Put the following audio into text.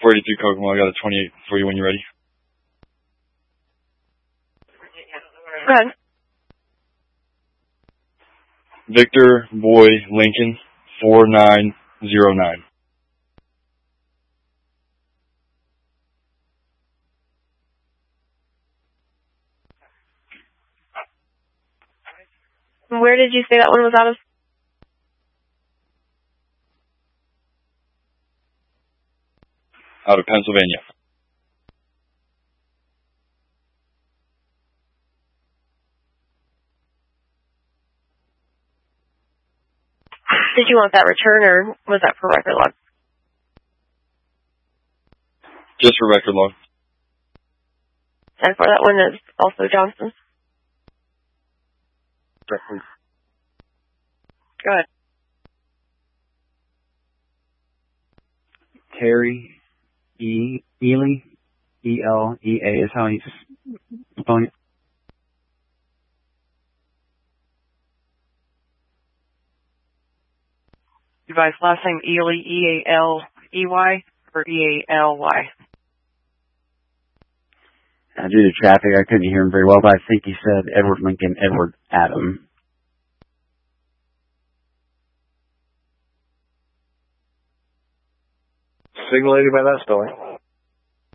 483 Kokomo. I got a 28 for you when you're ready. Go ahead. Victor Boy Lincoln 4909. Where did you say that one was out of? Out of Pennsylvania. Did you want that return, or was that for record log? Just for record log. And for that one is also Johnson. Go ahead. Terry Ely, E-L-E-A is how he's spelling it. Device last name Ely, E-A-L-E-Y or E-A-L-Y? Due to traffic, I couldn't hear him very well, but I think he said Edward Lincoln, Edward Adam. Signal by that spelling.